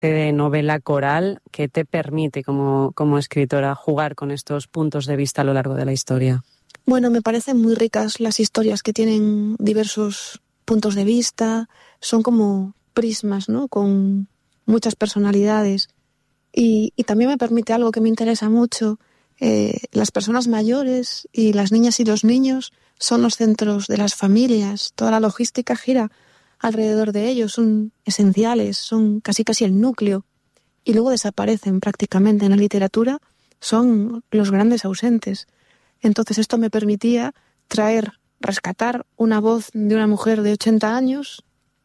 de novela coral que te permite como escritora jugar con estos puntos de vista a lo largo de la historia. Bueno, me parecen muy ricas las historias que tienen diversos puntos de vista, son como prismas, ¿no? Con muchas personalidades. Y también me permite algo que me interesa mucho. Las personas mayores y las niñas y los niños son los centros de las familias. Toda la logística gira alrededor de ellos, son esenciales, son casi el núcleo. Y luego desaparecen prácticamente en la literatura, son los grandes ausentes. Entonces esto me permitía rescatar una voz de una mujer de 80 años.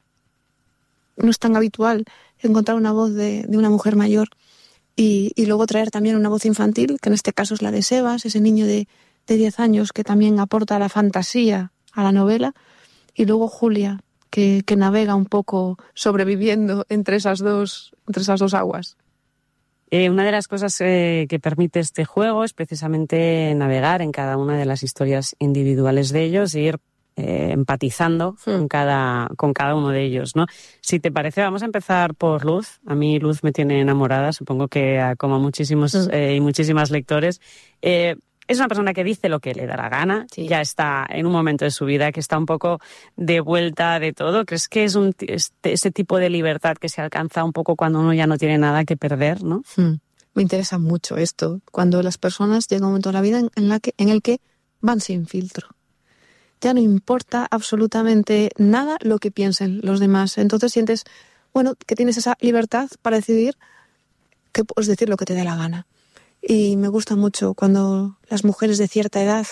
No es tan habitual encontrar una voz de una mujer mayor. Y luego traer también una voz infantil, que en este caso es la de Sebas, ese niño de 10 años que también aporta la fantasía a la novela. Y luego Julia, que navega un poco sobreviviendo entre esas dos aguas. Una de las cosas que permite este juego es precisamente navegar en cada una de las historias individuales de ellos e ir empatizando con cada uno de ellos, ¿no? Si te parece, vamos a empezar por Luz. A mí Luz me tiene enamorada, supongo que como a muchísimos y muchísimas lectores. Es una persona que dice lo que le da la gana, sí. Ya está en un momento de su vida que está un poco de vuelta de todo. ¿Crees que es ese tipo de libertad que se alcanza un poco cuando uno ya no tiene nada que perder, ¿no? Me interesa mucho esto, cuando las personas llegan a un momento de la vida en el que van sin filtro. Ya no importa absolutamente nada lo que piensen los demás. Entonces sientes, que tienes esa libertad para decidir que puedes decir lo que te dé la gana. Y me gusta mucho cuando las mujeres de cierta edad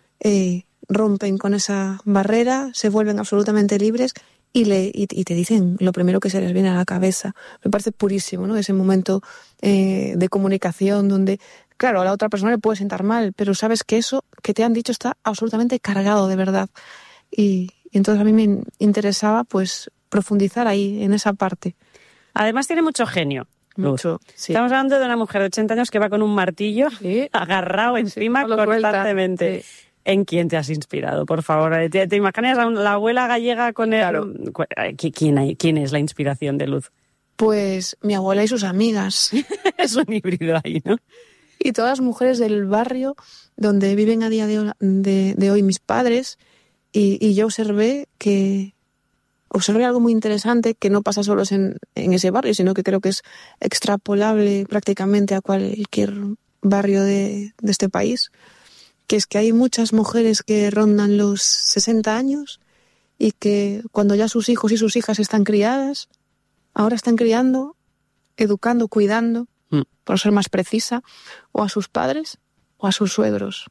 rompen con esa barrera, se vuelven absolutamente libres y te dicen lo primero que se les viene a la cabeza. Me parece purísimo, ¿no? Ese momento de comunicación donde, claro, a la otra persona le puede sentar mal, pero sabes que eso que te han dicho está absolutamente cargado de verdad. Y entonces a mí me interesaba pues profundizar ahí, en esa parte. Además tiene mucho genio. Mucho, sí. Estamos hablando de una mujer de 80 años que va con un martillo agarrado encima constantemente. Sí. ¿En quién te has inspirado, por favor? ¿Te imaginas a la abuela gallega con el...? Claro. ¿Quién es la inspiración de Luz? Pues mi abuela y sus amigas. Es un híbrido ahí, ¿no? Y todas las mujeres del barrio donde viven a día de hoy mis padres. Y yo observé algo muy interesante que no pasa solo en ese barrio, sino que creo que es extrapolable prácticamente a cualquier barrio de este país, que es que hay muchas mujeres que rondan los 60 años y que cuando ya sus hijos y sus hijas están criadas, ahora están criando, educando, cuidando, por ser más precisa, o a sus padres o a sus suegros.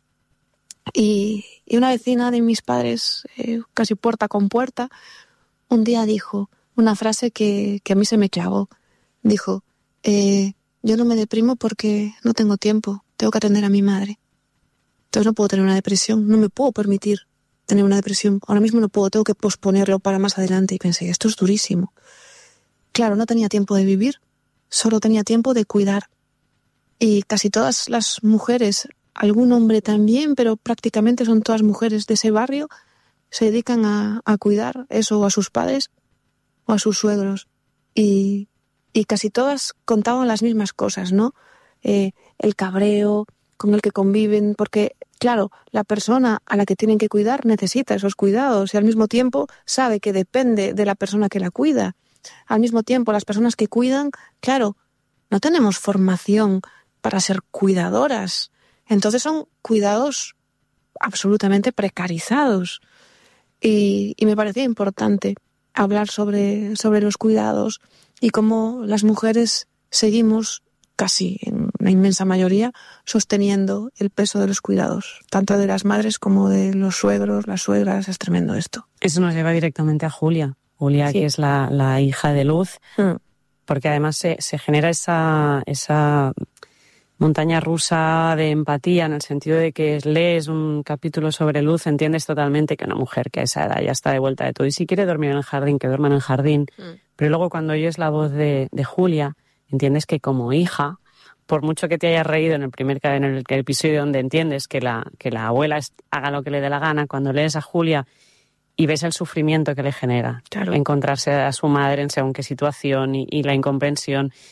Y una vecina de mis padres, casi puerta con puerta, un día dijo una frase que a mí se me clavó. Dijo, yo no me deprimo porque no tengo tiempo, tengo que atender a mi madre. Entonces no puedo tener una depresión, no me puedo permitir tener una depresión. Ahora mismo no puedo, tengo que posponerlo para más adelante. Y pensé, esto es durísimo. Claro, no tenía tiempo de vivir, solo tenía tiempo de cuidar. Y casi todas las mujeres, algún hombre también, pero prácticamente son todas mujeres de ese barrio, se dedican a cuidar eso o a sus padres o a sus suegros. Y casi todas contaban las mismas cosas, ¿no? El cabreo con el que conviven, porque, claro, la persona a la que tienen que cuidar necesita esos cuidados y al mismo tiempo sabe que depende de la persona que la cuida. Al mismo tiempo, las personas que cuidan, claro, no tenemos formación para ser cuidadoras. Entonces son cuidados absolutamente precarizados. Y me parecía importante hablar sobre los cuidados y cómo las mujeres seguimos, casi en una inmensa mayoría, sosteniendo el peso de los cuidados, tanto de las madres como de los suegros, las suegras. Es tremendo esto. Eso nos lleva directamente a Julia. Julia, sí. Que es la hija de Luz, porque además se genera esa montaña rusa de empatía, en el sentido de que lees un capítulo sobre Luz, entiendes totalmente que una mujer que a esa edad ya está de vuelta de todo y si quiere dormir en el jardín, que duerma en el jardín. Pero luego cuando oyes la voz de Julia, entiendes que como hija, por mucho que te hayas reído en el episodio donde entiendes que la abuela haga lo que le dé la gana, cuando lees a Julia y ves el sufrimiento que le genera. Claro. Encontrarse a su madre en según qué situación y la incomprensión.